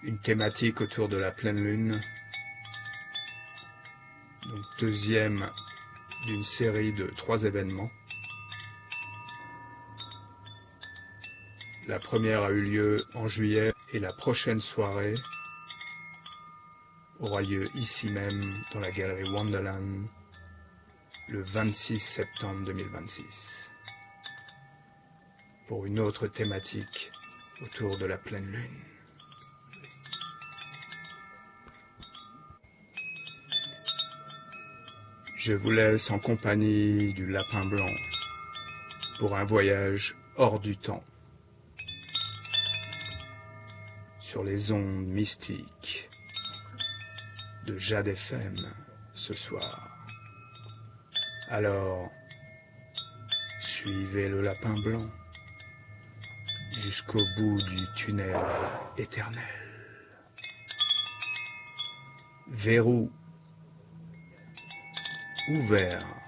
une thématique autour de la pleine lune. Donc deuxième d'une série de 3 événements. La première a eu lieu en juillet et la prochaine soirée aura lieu ici même dans la galerie Wonderland le 26 septembre 2026 pour une autre thématique autour de la pleine lune. Je vous laisse en compagnie du lapin blanc pour un voyage hors du temps sur les ondes mystiques de Jade FM ce soir. Alors, suivez le lapin blanc jusqu'au bout du tunnel éternel. Verrou ouvert.